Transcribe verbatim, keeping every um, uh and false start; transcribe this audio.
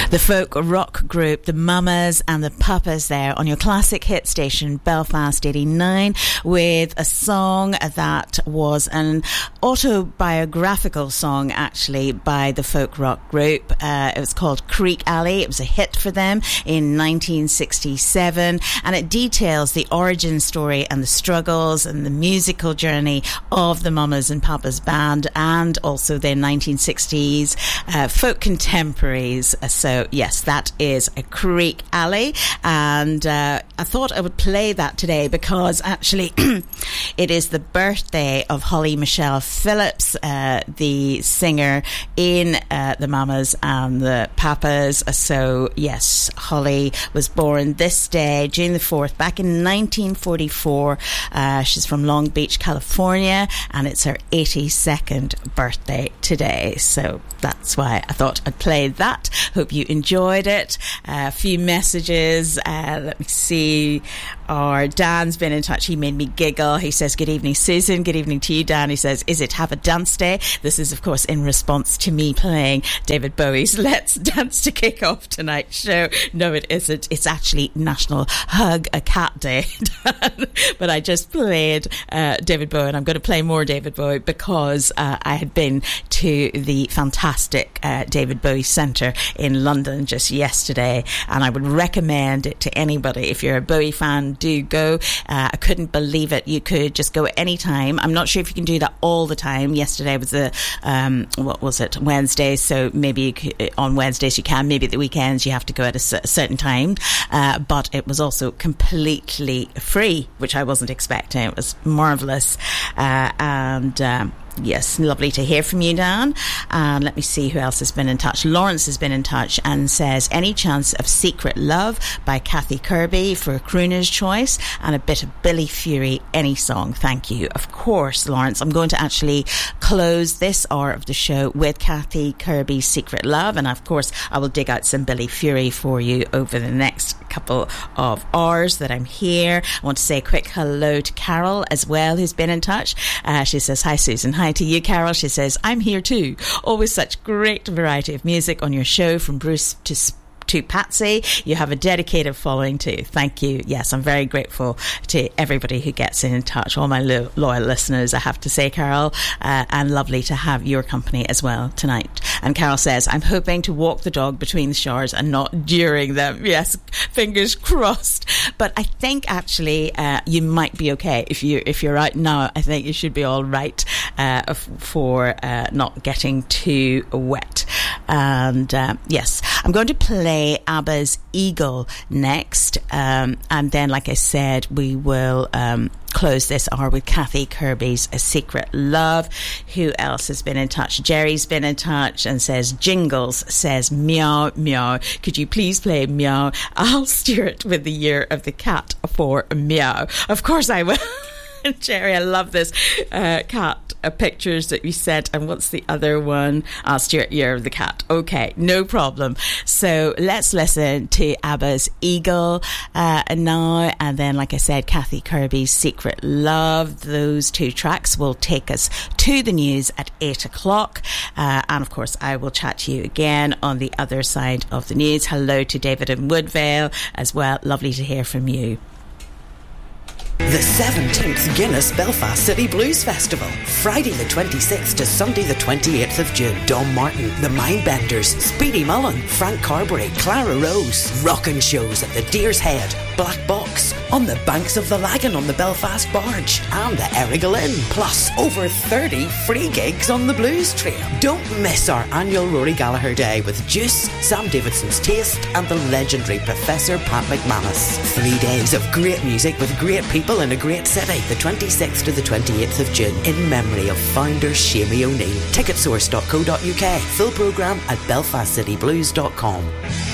The folk rock group The Mamas and the Papas there on your classic hit station Belfast eighty-nine with a song that was an autobiographical song actually by the folk rock group. Uh, it was called Creek Alley. It was a hit for them in nineteen sixty-seven, and it details the origin story and the struggles and the musical journey of the Mamas and Papas band, and also their nineteen sixties uh, folk contemporaries. So yes, that is a Creek Alley, and uh, I thought I would play that today because actually it is the birthday of Holly Michelle Phillips, uh, the singer in uh, the Mamas and the Papas. So yes, Holly was born this day, June the fourth, back in nineteen forty-four. Uh, she's from Long Beach, California, and it's her eighty-second birthday today. So that's why I thought I'd play that. Hope you enjoyed it. Uh, a few messages. Uh, let me see. Our Dan's been in touch. He made me giggle. He says, good evening, Susan. Good evening to you, Dan. He says, is it Have a Dance Day? This is, of course, in response to me playing David Bowie's Let's Dance to kick off tonight's show. No, it isn't. It's actually National Hug a Cat Day. But I just played uh, David Bowie, and I'm going to play more David Bowie because uh, I had been to the fantastic uh, David Bowie Centre in London just yesterday, and I would recommend it to anybody. If you're a Bowie fan, do go. uh, I couldn't believe it. You could just go at any time. I'm not sure if you can do that all the time. Yesterday was a um, what was it, Wednesday, so maybe you could, on Wednesdays you can, maybe at the weekends you have to go at a c- certain time, uh, but it was also completely free, which I wasn't expecting. It was marvellous, uh, and um, yes, lovely to hear from you, Dan. And let me see who else has been in touch. Lawrence has been in touch and says, any chance of Secret Love by Kathy Kirby for a crooner's choice, and a bit of Billy Fury, any song, thank you. Of course, Lawrence, I'm going to actually close this hour of the show with Kathy Kirby's Secret Love, and of course I will dig out some Billy Fury for you over the next couple of hours that I'm here. I want to say a quick hello to Carol as well, who's been in touch. Uh, she says, hi Susan. Hi to you, Carol. She says, I'm here too. Always such great variety of music on your show, from Bruce to to Patsy. You have a dedicated following too. Thank you. Yes, I'm very grateful to everybody who gets in touch, all my lo- loyal listeners, I have to say, Carol, uh, and lovely to have your company as well tonight. And Carol says, I'm hoping to walk the dog between the showers and not during them. Yes, fingers crossed. But I think actually uh, you might be okay if you if you're out now. I think you should be all right uh, f- for uh, not getting too wet. And uh, yes, I'm going to play ABBA's Eagle next, um, and then, like I said, we will um, close this hour with Kathy Kirby's A Secret Love. Who else has been in touch? Jerry's been in touch and says, Jingles says, meow meow, could you please play Meow? I'll steer it with the Year of the Cat for Meow. Of course I will. Jerry, I love this uh, cat uh, pictures that you sent. And what's the other one? I'll steer it, Year of the Cat. Okay, no problem. So let's listen to ABBA's Eagle uh, now, and then, like I said, Kathy Kirby's Secret Love. Those two tracks will take us to the news at eight o'clock, uh, and of course I will chat to you again on the other side of the news. Hello to David in Woodvale as well. Lovely to hear from you. The seventeenth Guinness Belfast City Blues Festival, Friday the twenty-sixth to Sunday the twenty-eighth of June. Dom Martin, The Mindbenders, Speedy Mullen, Frank Carberry, Clara Rose. Rockin' shows at the Deer's Head, Black Box, on the banks of the Lagan on the Belfast Barge, and the Errigal Inn. Plus, over thirty free gigs on the Blues Trail. Don't miss our annual Rory Gallagher Day with Juice, Sam Davidson's Taste, and the legendary Professor Pat McManus. Three days of great music with great people in a great city, the twenty-sixth to the twenty-eighth of June, in memory of founder Shamie O'Neill. ticket source dot co dot uk. Full programme at belfast city blues dot com.